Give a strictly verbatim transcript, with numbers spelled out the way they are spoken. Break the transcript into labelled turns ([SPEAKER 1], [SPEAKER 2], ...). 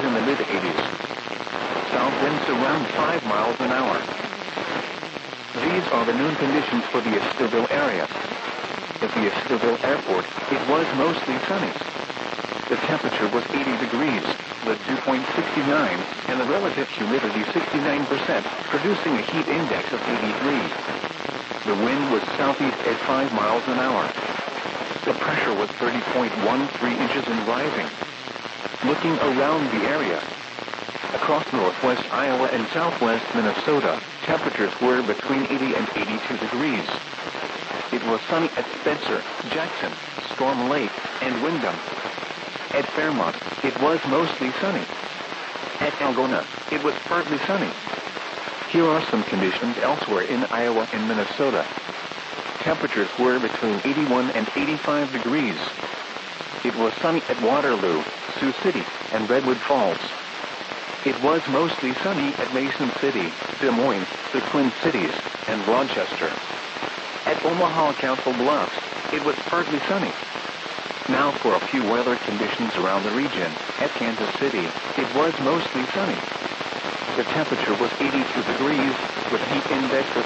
[SPEAKER 1] in the mid eighties. South winds around five miles an hour. These are the noon conditions for the Estherville area. At the Estherville Airport, it was mostly sunny. The temperature was eighty degrees, the dew point sixty-nine, and the relative humidity sixty-nine percent, producing a heat index of eighty-three. The wind was southeast at five miles an hour. The pressure was thirty point one three inches and rising. Looking around the area, across northwest Iowa and southwest Minnesota, temperatures were between eighty and eighty-two degrees. It was sunny at Spencer, Jackson, Storm Lake, and Windham. At Fairmont, it was mostly sunny. At Algona, it was partly sunny. Here are some conditions elsewhere in Iowa and Minnesota. Temperatures were between eighty-one and eighty-five degrees. It was sunny at Waterloo, Sioux City, and Redwood Falls. It was mostly sunny at Mason City, Des Moines, the Twin Cities, and Rochester. At Omaha Council Bluffs, it was partly sunny. Now for a few weather conditions around the region. At Kansas City, it was mostly sunny. The temperature was eighty-two degrees, with heat index of